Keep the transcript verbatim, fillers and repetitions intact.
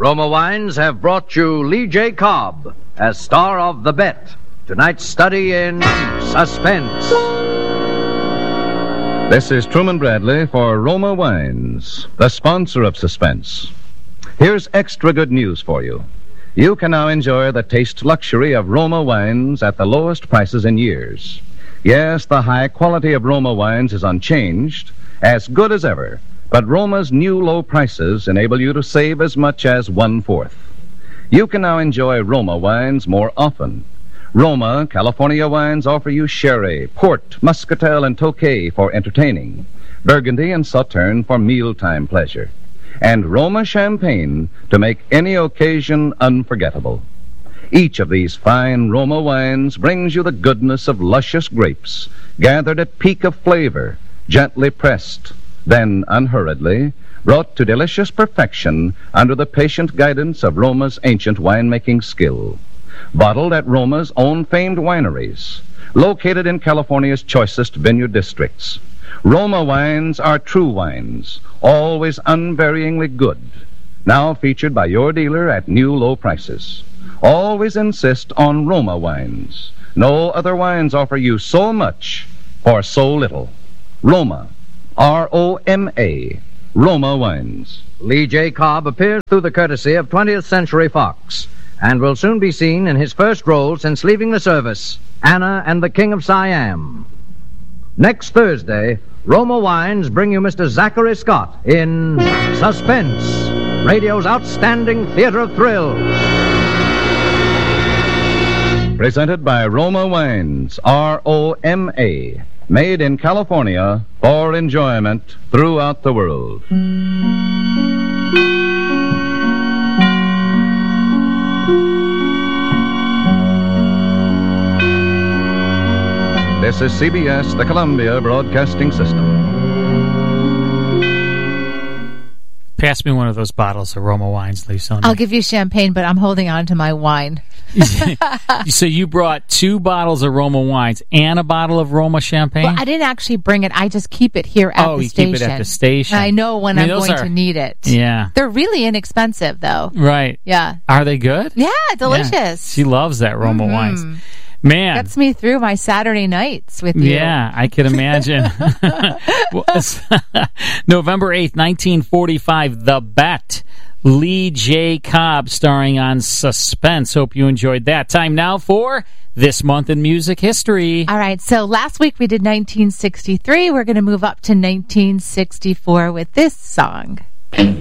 Roma Wines have brought you Lee J. Cobb as star of The Bet, tonight's study in suspense. This is Truman Bradley for Roma Wines, the sponsor of Suspense. Here's extra good news for you. You can now enjoy the taste luxury of Roma Wines at the lowest prices in years. Yes, the high quality of Roma Wines is unchanged, as good as ever. But Roma's new low prices enable you to save as much as one-fourth. You can now enjoy Roma wines more often. Roma California wines offer you sherry, port, muscatel, and tokay for entertaining, Burgundy and Sauterne for mealtime pleasure, and Roma champagne to make any occasion unforgettable. Each of these fine Roma wines brings you the goodness of luscious grapes, gathered at peak of flavor, gently pressed, then unhurriedly brought to delicious perfection under the patient guidance of Roma's ancient winemaking skill. Bottled at Roma's own famed wineries, located in California's choicest vineyard districts. Roma wines are true wines, always unvaryingly good. Now featured by your dealer at new low prices. Always insist on Roma wines. No other wines offer you so much for so little. Roma. R O M A, Roma Wines. Lee J. Cobb appears through the courtesy of twentieth Century Fox and will soon be seen in his first role since leaving the service, Anna and the King of Siam. Next Thursday, Roma Wines bring you Mister Zachary Scott in Suspense, radio's outstanding theater of thrills. Presented by Roma Wines, R O M A. Made in California for enjoyment throughout the world. This is C B S, the Columbia Broadcasting System. Pass me one of those bottles of Roma wines, Lisa. I'll give you champagne, but I'm holding on to my wine. So you brought two bottles of Roma wines and a bottle of Roma champagne? Well, I didn't actually bring it. I just keep it here at oh, the you station. keep it at the station. I know when I mean, I'm going are, to need it. Yeah. They're really inexpensive, though. Right. Yeah. Are they good? Yeah, delicious. Yeah. She loves that Roma mm-hmm. wines. Man. Gets me through my Saturday nights with you. Yeah, I can imagine. November eighth, nineteen forty-five, The Bet. Lee J. Cobb starring on Suspense. Hope you enjoyed that. Time now for This Month in Music History. All right, so last week we did nineteen sixty-three. We're going to move up to nineteen sixty-four with this song.